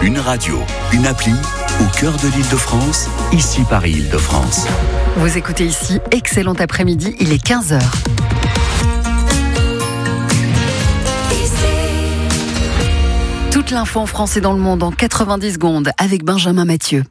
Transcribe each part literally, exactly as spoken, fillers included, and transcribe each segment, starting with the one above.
Une radio, une appli, au cœur de l'Île-de-France, ici Paris-Île-de-France. Vous écoutez ici, excellent après-midi, il est quinze heures. Toute l'info en France et dans le monde en quatre-vingt-dix secondes avec Benjamin Mathieu.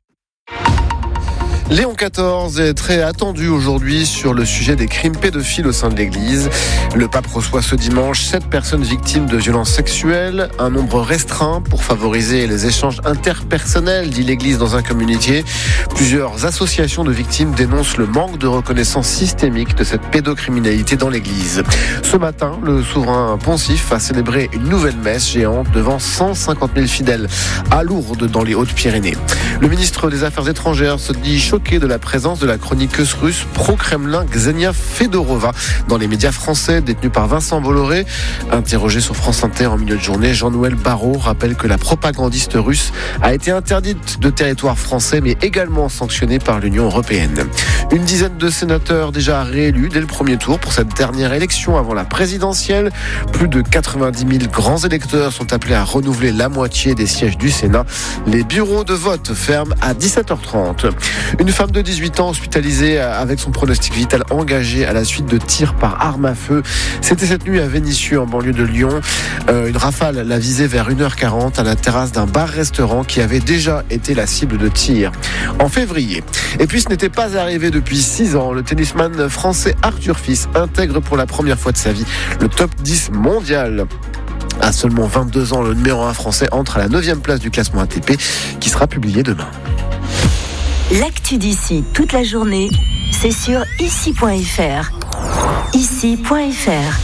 Léon quatorze est très attendu aujourd'hui sur le sujet des crimes pédophiles au sein de l'Église. Le pape reçoit ce dimanche sept personnes victimes de violences sexuelles, un nombre restreint pour favoriser les échanges interpersonnels, dit l'Église dans un communiqué. Plusieurs associations de victimes dénoncent le manque de reconnaissance systémique de cette pédocriminalité dans l'Église. Ce matin, le souverain poncif a célébré une nouvelle messe géante devant cent cinquante mille fidèles à Lourdes dans les Hautes-Pyrénées. Le ministre des Affaires étrangères se dit choqué de la présence de la chroniqueuse russe pro-Kremlin Ksenia Fedorova dans les médias français détenus par Vincent Bolloré. Interrogé sur France Inter en milieu de journée, Jean-Noël Barrot rappelle que la propagandiste russe a été interdite de territoire français mais également sanctionnée par l'Union européenne. Une dizaine de sénateurs déjà réélus dès le premier tour pour cette dernière élection avant la présidentielle. Plus de quatre-vingt-dix mille grands électeurs sont appelés à renouveler la moitié des sièges du Sénat. Les bureaux de vote ferment à dix-sept heures trente. Une femme de dix-huit ans hospitalisée avec son pronostic vital engagé à la suite de tirs par arme à feu. C'était cette nuit à Vénissieux, en banlieue de Lyon. Euh, une rafale l'a visée vers une heure quarante à la terrasse d'un bar-restaurant qui avait déjà été la cible de tirs en février. Et puis ce n'était pas arrivé depuis six ans. Le tennisman français Arthur Fils intègre pour la première fois de sa vie le top dix mondial. À seulement vingt-deux ans, le numéro un français entre à la neuvième place du classement A T P qui sera publié demain. L'actu d'ici toute la journée, c'est sur ici point f r. ici point f r.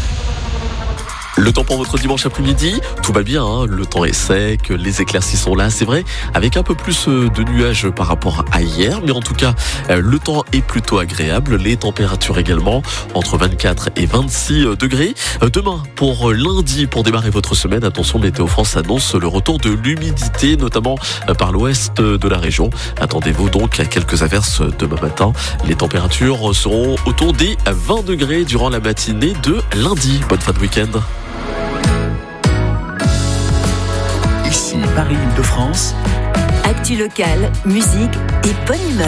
Le temps pour votre dimanche après-midi, tout va bien, hein, le temps est sec, les éclaircies sont là, c'est vrai, avec un peu plus de nuages par rapport à hier, mais en tout cas, le temps est plutôt agréable, les températures également, entre vingt-quatre et vingt-six degrés. Demain, pour lundi, pour démarrer votre semaine, attention, Météo France annonce le retour de l'humidité, notamment par l'ouest de la région. Attendez-vous donc à quelques averses demain matin. Les températures seront autour des vingt degrés durant la matinée de lundi. Bonne fin de week-end. Ici Paris-Île-de-France. Actu locale, musique et bonne humeur.